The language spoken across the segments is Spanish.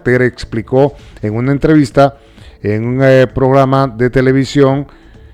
Carter explicó en una entrevista en un programa de televisión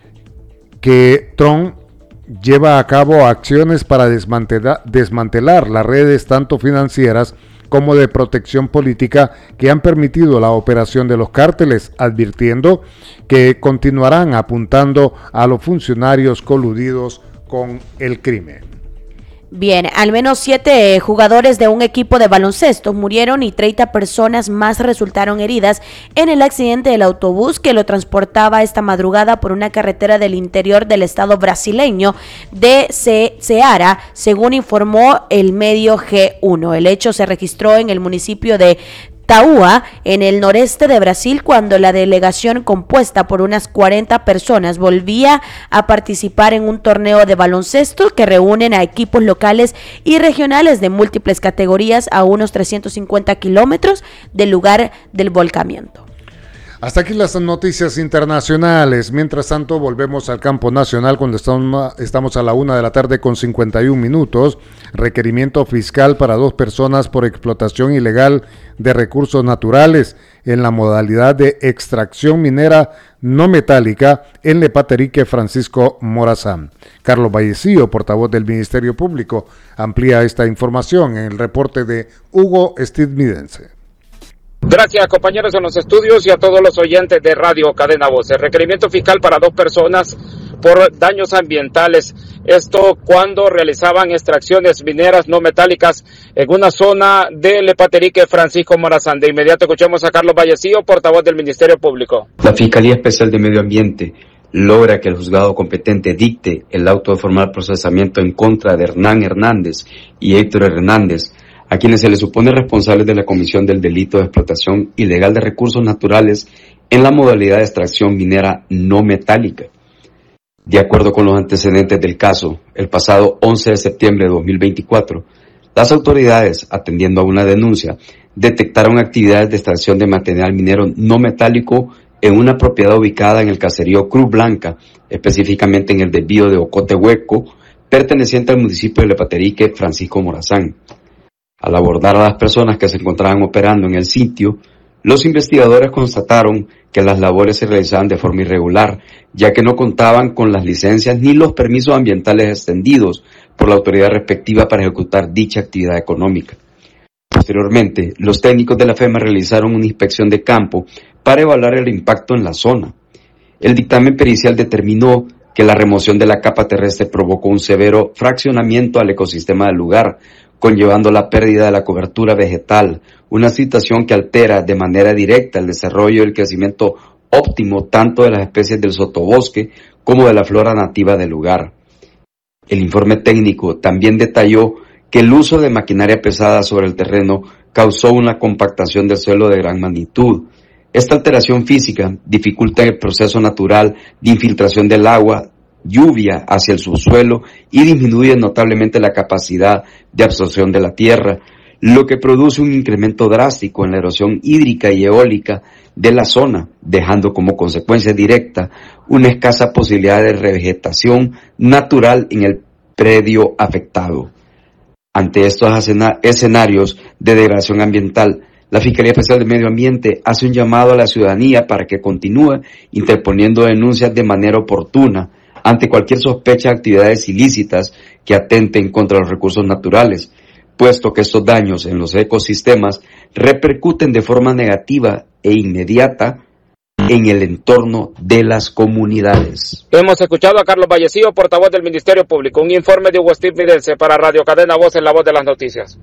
que Trump lleva a cabo acciones para desmantelar las redes tanto financieras como de protección política que han permitido la operación de los cárteles, advirtiendo que continuarán apuntando a los funcionarios coludidos con el crimen. Bien, al menos 7 jugadores de un equipo de baloncesto murieron y 30 personas más resultaron heridas en el accidente del autobús que lo transportaba esta madrugada por una carretera del interior del estado brasileño de Ceará, según informó el medio G1. El hecho se registró en el municipio de Taúa, en el noreste de Brasil, cuando la delegación compuesta por unas 40 personas volvía a participar en un torneo de baloncesto que reúnen a equipos locales y regionales de múltiples categorías a unos 350 kilómetros del lugar del volcamiento. Hasta aquí las noticias internacionales. Mientras tanto, volvemos al campo nacional cuando estamos a la 1:00 con 51 minutos. Requerimiento fiscal para 2 personas por explotación ilegal de recursos naturales en la modalidad de extracción minera no metálica en Lepatérique Francisco Morazán. Carlos Vallecillo, portavoz del Ministerio Público, amplía esta información en el reporte de Hugo Stidmidense. Gracias, compañeros en los estudios y a todos los oyentes de Radio Cadena Voces. Requerimiento fiscal para 2 personas por daños ambientales. Esto cuando realizaban extracciones mineras no metálicas en una zona de Lepatérique Francisco Morazán. De inmediato escuchamos a Carlos Vallecillo, portavoz del Ministerio Público. La Fiscalía Especial de Medio Ambiente logra que el juzgado competente dicte el auto de formal procesamiento en contra de Hernán Hernández y Héctor Hernández, a quienes se les supone responsables de la comisión del delito de explotación ilegal de recursos naturales en la modalidad de extracción minera no metálica. De acuerdo con los antecedentes del caso, el pasado 11 de septiembre de 2024, las autoridades, atendiendo a una denuncia, detectaron actividades de extracción de material minero no metálico en una propiedad ubicada en el caserío Cruz Blanca, específicamente en el desvío de Ocotehueco, perteneciente al municipio de Lepatérique Francisco Morazán. Al abordar a las personas que se encontraban operando en el sitio, los investigadores constataron que las labores se realizaban de forma irregular, ya que no contaban con las licencias ni los permisos ambientales extendidos por la autoridad respectiva para ejecutar dicha actividad económica. Posteriormente, los técnicos de la FEMA realizaron una inspección de campo para evaluar el impacto en la zona. El dictamen pericial determinó que la remoción de la capa terrestre provocó un severo fraccionamiento al ecosistema del lugar, conllevando la pérdida de la cobertura vegetal, una situación que altera de manera directa el desarrollo y el crecimiento óptimo tanto de las especies del sotobosque como de la flora nativa del lugar. El informe técnico también detalló que el uso de maquinaria pesada sobre el terreno causó una compactación del suelo de gran magnitud. Esta alteración física dificulta el proceso natural de infiltración del agua, lluvia hacia el subsuelo y disminuye notablemente la capacidad de absorción de la tierra, lo que produce un incremento drástico en la erosión hídrica y eólica de la zona, dejando como consecuencia directa una escasa posibilidad de revegetación natural en el predio afectado. Ante estos escenarios de degradación ambiental, la Fiscalía Especial de Medio Ambiente hace un llamado a la ciudadanía para que continúe interponiendo denuncias de manera oportuna ante cualquier sospecha de actividades ilícitas que atenten contra los recursos naturales, puesto que estos daños en los ecosistemas repercuten de forma negativa e inmediata en el entorno de las comunidades. Hemos escuchado a Carlos Vallecillo, portavoz del Ministerio Público. Un informe de Hugo Stidmidense para Radio Cadena Voz en la voz de las noticias.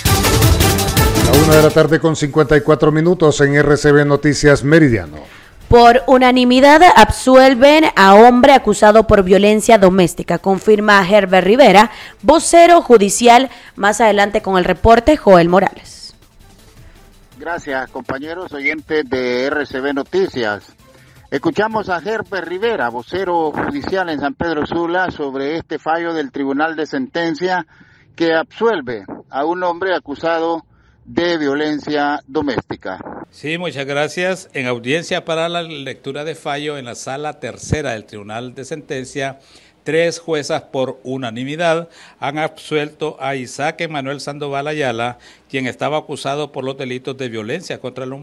A 1:00 con 54 minutos en RCB Noticias Meridiano. Por unanimidad absuelven a hombre acusado por violencia doméstica, confirma Herbert Rivera, vocero judicial. Más adelante con el reporte, Joel Morales. Gracias, compañeros oyentes de RCB Noticias. Escuchamos a Herbert Rivera, vocero judicial en San Pedro Sula, sobre este fallo del Tribunal de Sentencia que absuelve a un hombre acusado de violencia doméstica. Sí, muchas gracias. En audiencia para la lectura de fallo en la sala tercera del Tribunal de Sentencia, 3 juezas por unanimidad han absuelto a Isaac Emanuel Sandoval Ayala, quien estaba acusado por los delitos de violencia contra la